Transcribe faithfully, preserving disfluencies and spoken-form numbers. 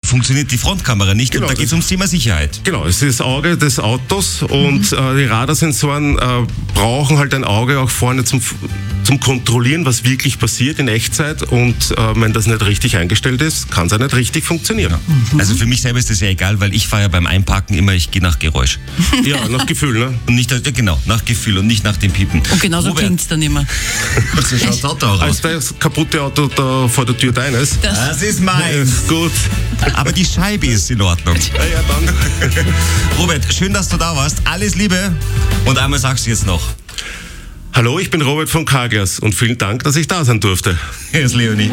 funktioniert die Frontkamera nicht Genau, und da geht es das- ums Thema Sicherheit. Genau, es ist das Auge des Autos und äh, die Radarsensoren äh, brauchen halt ein Auge auch vorne zum, zum Kontrollieren, was wirklich passiert in Echtzeit und äh, wenn das nicht richtig eingestellt ist, kann es auch nicht richtig funktionieren. Also für mich selber ist das ja egal, weil ich fahre ja beim Einparken immer, ich gehe nach Geräusch. Ja, nach Gefühl, ne? Und nicht, ja, genau, nach Gefühl und nicht nach dem Piepen. Und genauso Robert, klingt es dann immer. so schaut das Auto auch Als aus. das kaputte Auto da vor der Tür deines. Das, Das ist meins. Gut. Aber die Scheibe ist in Ordnung. Ja, ja, dann. Robert, schön, dass du da warst. Alles Liebe. Und einmal sagst du jetzt noch. Hallo, ich bin Robert von Carglass und vielen Dank, dass ich da sein durfte. Hier ist Leonie.